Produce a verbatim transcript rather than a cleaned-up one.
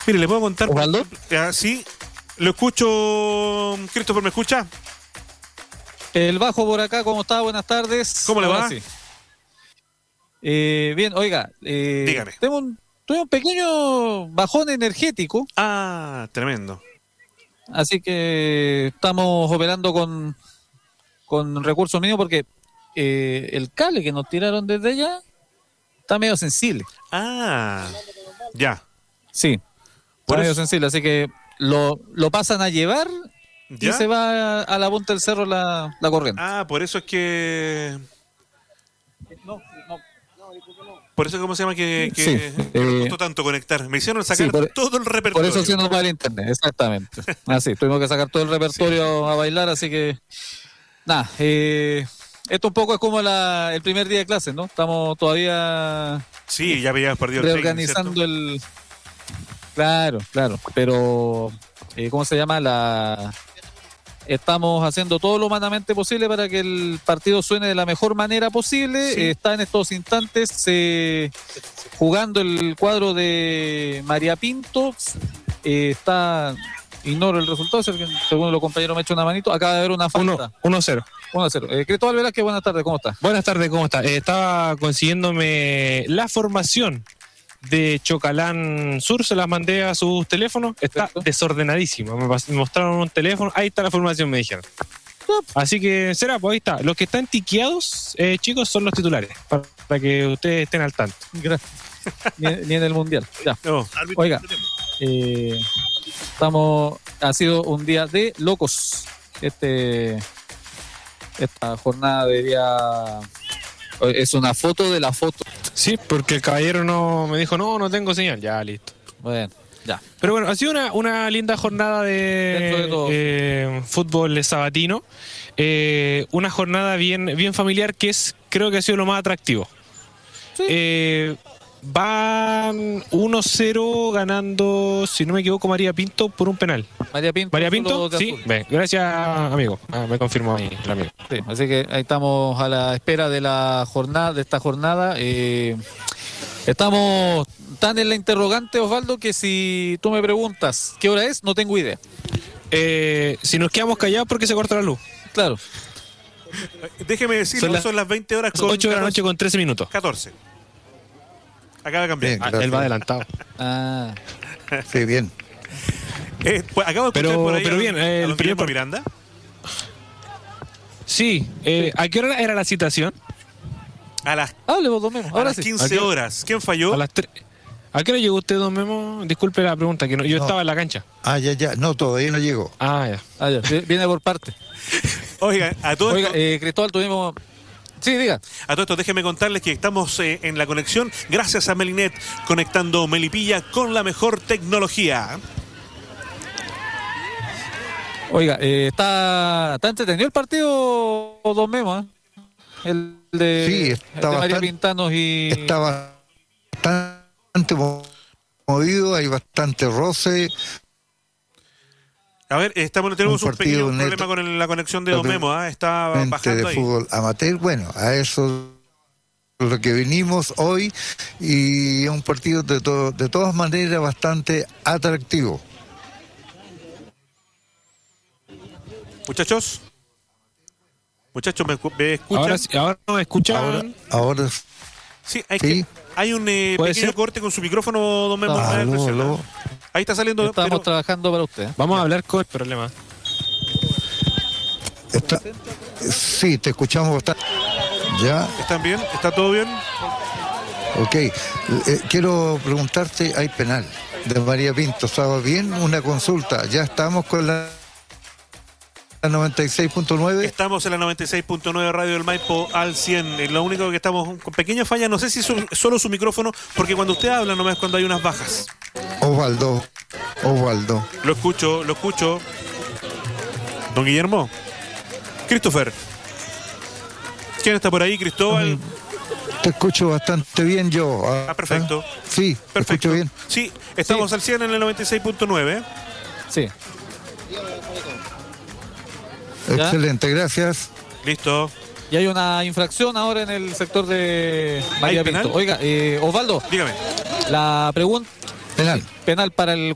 Mire, le puedo contar. ¿Osvaldo? Ah, sí, lo escucho. Christopher, ¿me escucha? El bajo por acá, ¿cómo está? Buenas tardes. ¿Cómo le Ahora va? sí. Eh, bien, oiga, eh, Dígame. Tengo un, tuve un pequeño bajón energético, Ah, tremendo. así que estamos operando con, con recursos mínimos porque eh, el cable que nos tiraron desde allá está medio sensible. Ah, ya. Sí, está Por medio eso- sensible, así que lo, lo pasan a llevar ¿Ya? y se va a, a la punta del cerro la, la corriente. Ah, por eso es que. No, no. Por eso, ¿cómo se llama? Que, que, Sí, que nos eh, costó tanto conectar. Me hicieron sacar sí, por- todo el Por repertorio. eso sí nos va el internet, exactamente. Así, tuvimos que sacar todo el repertorio a bailar, así que nada, eh, esto un poco es como la, el primer día de clase, ¿no? Estamos todavía Sí, ya habíamos perdido el training, reorganizando ¿cierto? el... Claro, claro, pero eh, ¿cómo se llama? La Estamos haciendo todo lo humanamente posible para que el partido suene de la mejor manera posible. Sí. Eh, está en estos instantes eh, jugando el cuadro de María Pinto. Eh, está, ignoro el resultado, según los compañeros me ha hecho una manito. Acaba de haber una falta. uno cero. uno a cero. Eh, Cristóbal Velázquez, buenas tardes, ¿cómo está? Buenas tardes, ¿cómo está? Eh, estaba consiguiéndome la formación de Chocalán Sur, se las mandé a sus teléfonos. Está Perfecto. desordenadísimo. Me, pas- me mostraron un teléfono, ahí está la formación, me dijeron. Así que será, pues ahí está. Los que están tiqueados, eh, chicos, son los titulares, para, para que ustedes estén al tanto. Gracias. Ni, ni en el Mundial. Ya. No. Oiga, eh, estamos, ha sido un día de locos. Este, esta jornada de día es una foto de la foto. Sí, porque el caballero no me dijo, no, no tengo señal. Ya, listo. Bueno, ya. Pero bueno, ha sido una, una linda jornada Dentro de de todo. eh, fútbol sabatino. Eh, una jornada bien, bien familiar que es, creo que ha sido lo más atractivo. Sí. Eh, van uno cero ganando, si no me equivoco, María Pinto por un penal. María Pinto. María solo Pinto, de sí. azul. Ven, gracias, amigo. Ah, me confirmó ahí el amigo. Sí, así que ahí estamos a la espera de la jornada, de esta jornada. Eh, estamos tan en la interrogante, Osvaldo, que si tú me preguntas qué hora es, no tengo idea. Eh, si nos quedamos callados, porque se corta la luz. Claro. Déjeme decirlo, Son son, las- las veinte horas Son con ocho de la noche con trece minutos. catorce. Acaba de cambiar. Bien. Ah, Gracias. él va adelantado. Ah, Sí, bien. Eh, pues, acabo de escuchar Pero- por ahí pero a- bien, a eh, el don primer Guillermo par- Miranda. Sí. Eh, ¿A qué hora era la citación? A las, hable vos, dos mismos. a Ahora las sí. quince ¿A qué? horas. ¿Quién falló? A las tres. ¿A qué hora llegó usted, don Memo? Disculpe la pregunta, que no- yo No. estaba en la cancha. Ah, ya, ya. No, todavía no llegó. Ah, ya. Ah, ya, vi- viene por parte. Oiga, a todo Oiga, esto, eh, Cristóbal, tuvimos... Sí, diga. a todo esto déjeme contarles que estamos eh, en la conexión gracias a Melinet, conectando Melipilla con la mejor tecnología. Oiga, eh, está, está entretenido el partido, Don Memo, ¿eh? El de, Sí, el está de María bastante- Pintanos y... Está bastante mo- movido, hay bastante roce. A ver, estamos, tenemos Un un, pequeño partido problema neto- con el- la conexión de Don Memo, ¿ah? Está Gente bajando de ahí. fútbol amateur. Bueno, a eso es lo que venimos hoy y es un partido de, to- de todas maneras bastante atractivo. Muchachos. Muchachos, ¿me, escu- me escuchan? Ahora, sí- ahora nos escuchan. Ahora, ahora Sí, hay, Sí. Que, hay un eh, ¿Puede pequeño ser? corte con su micrófono, Don Memo. Ah, me da aló, impresión, aló. ¿ah? Ahí está saliendo. Estamos pero- trabajando para usted. ¿eh? Vamos a hablar con el problema. está, sí, te escuchamos bastante. Ya, ¿Están bien? ¿Está todo bien? ok. Eh, quiero preguntarte, hay penal de María Pinto, ¿estaba bien? Una consulta, ya estamos con la la noventa y seis punto nueve. Estamos en la noventa y seis punto nueve Radio del Maipo al cien. Eh, Lo único que estamos con pequeña falla, no sé si es su- solo su micrófono, porque cuando usted habla nomás es cuando hay unas bajas. Osvaldo, Osvaldo. Lo escucho, lo escucho. Don Guillermo. Christopher. ¿Quién está por ahí? Cristóbal. Te escucho bastante bien yo. Ah, perfecto. Sí, te Perfecto. escucho bien. Sí, estamos Sí. al cien en el noventa y seis punto nueve. Sí. ¿Ya? Excelente, gracias. Listo. Y hay una infracción ahora en el sector de María penal? Pinto. Oiga, eh, Osvaldo, Dígame. la pregunta Penal. penal para el